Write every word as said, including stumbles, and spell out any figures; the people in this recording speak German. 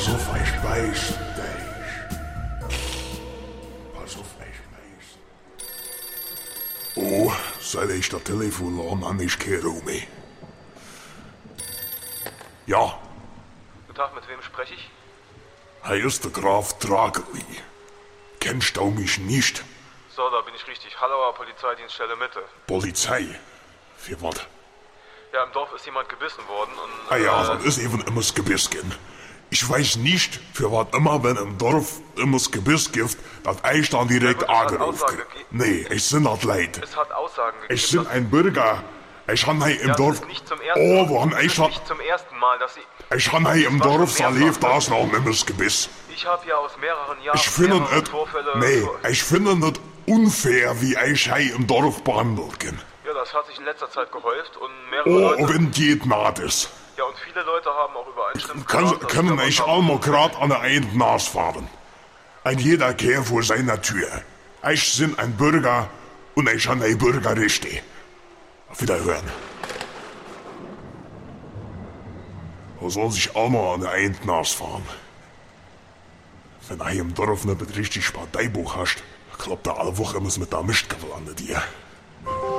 Pass auf, ich weiß dich. Pass auf, ich weiß. Oh, seit ich das Telefon an, an ich kehre um mich. Ja. Guten Tag, mit wem spreche ich? Hier ist der Graf Drageli. Kennst du mich nicht? So, da bin ich richtig. Hallauer Polizeidienststelle Mitte. Polizei? Für was? Ja, im Dorf ist jemand gebissen worden und... Ah ja, äh, das ist eben immer das Gebissgen. Ich weiß nicht, für was immer, wenn im Dorf immer das Gebiss gibt, dass ich dann direkt Ja, gut, es hat angerufen Aussagen habe. gegeben. Nee, ich bin nicht leid. Es hat Aussagen gegeben. Ich bin dass- ein Bürger. Ich habe hier im ja, Dorf... Es ist nicht zum ersten Oh, Mal. wo haben Es ich ist schon... nicht zum ersten Mal, dass Sie... Ich habe hier im war schon Dorf mehrfach. erlebt, da ist noch immer das Gebiss. Ich habe ja aus mehreren Jahren Ich finde mehrere es... Vorfälle... Nee, ich finde es unfair, wie ich hier im Dorf behandelt bin. Ja, das hat sich in letzter Zeit gehäuft und mehrere Oh, Leute... wenn geht naht ist. Ja, und viele Leute haben auch übereinstimmend Können, gesagt, dass können sie ich da was auch haben. mal grad an der einen Nase fahren. Ein jeder Kehr vor seiner Tür. Ich bin ein Bürger und ich habe ein Bürgerrechte. Auf Wiederhören. Wo soll sich auch mal an der einen Nase fahren? Wenn du hier im Dorf nicht richtig Parteibuch hast, klappt er alle Woche immer mit der Mistgabel an dir.